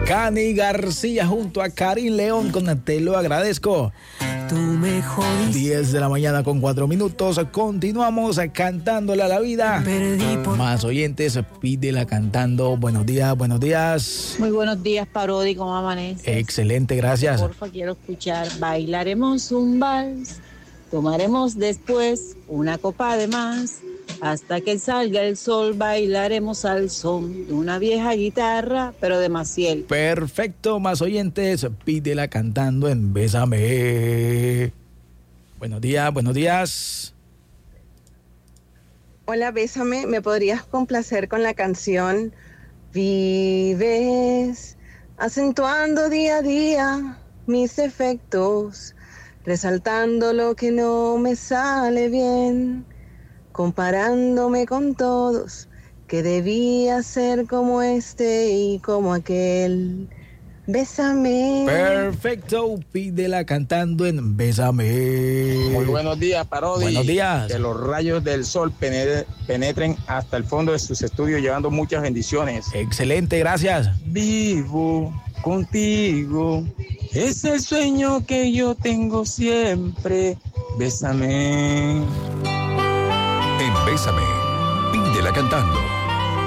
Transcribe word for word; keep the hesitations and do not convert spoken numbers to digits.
Cani García junto a Karin León con Te lo agradezco. Tú me jodiste. diez de la mañana con cuatro minutos. Continuamos cantándole a la vida. Perdí por... Más oyentes, pídela cantando. Buenos días, buenos días. Muy buenos días, Parodi, ¿cómo amaneces? Excelente, gracias. Porfa, quiero escuchar. Bailaremos un vals, tomaremos después una copa de más. Hasta que salga el sol, bailaremos al son de una vieja guitarra, pero de Maciel. Perfecto, más oyentes, pídela cantando en Bésame. Buenos días, buenos días. Hola, Bésame, ¿me podrías complacer con la canción Vives, acentuando día a día mis defectos, resaltando lo que no me sale bien, comparándome con todos, que debía ser como este y como aquel? Bésame. Perfecto, pídela cantando en Bésame. Muy buenos días, Parodi. Buenos días. Que los rayos del sol penetren hasta el fondo de sus estudios, llevando muchas bendiciones. Excelente, gracias. Vivo contigo, es el sueño que yo tengo siempre. Bésame. En Bésame, pídela cantando.